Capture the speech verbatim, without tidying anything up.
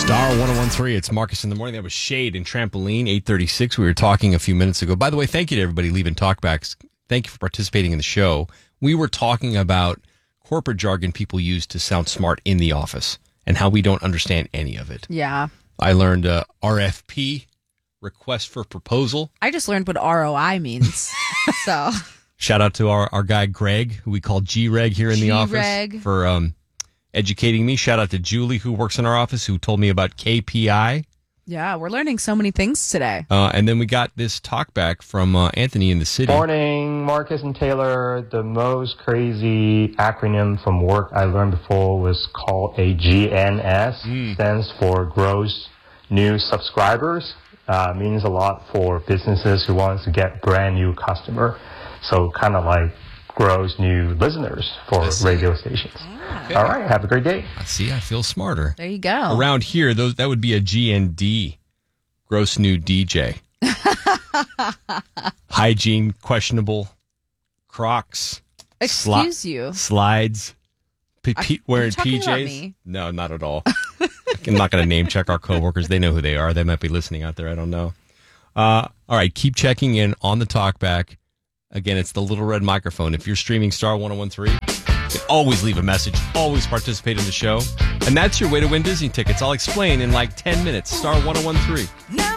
Star one oh one three, it's Marcus in the Morning. That was Shade and Trampoline, eight thirty-six. We were talking a few minutes ago. By the way, thank you to everybody leaving talkbacks. Thank you for participating in the show. We were talking about corporate jargon people use to sound smart in the office and how we don't understand any of it. Yeah. I learned uh, R F P, request for proposal. I just learned what R O I means. So, shout out to our, our guy Greg, who we call G-Reg here in the office, G-Reg. for um, educating me. Shout out to Julie, who works in our office, who told me about K P I. Yeah, we're learning so many things today. Uh, and then we got this talk back from uh, Anthony in the city. Morning, Marcus and Taylor. The most crazy acronym from work I learned before was called a G N S. Mm. Stands for Gross New Subscribers. Uh, means a lot for businesses who want to get brand new customer. So kind of like grows new listeners for radio stations. Ah, okay. All right, have a great day. See, I feel smarter. There you go. Around here, those that would be a G N D, gross new D J. Hygiene questionable, Crocs. Excuse sli- you. Slides. P- P- Are wearing you talking P Js. about me? No, not at all. I'm not going to name check our coworkers. They know who they are. They might be listening out there. I don't know. Uh, all right, keep checking in on the talkback. Again, it's the little red microphone. If you're streaming Star one oh one three, you can always leave a message, always participate in the show. And that's your way to win Disney tickets. I'll explain in like ten minutes. Star one oh one three.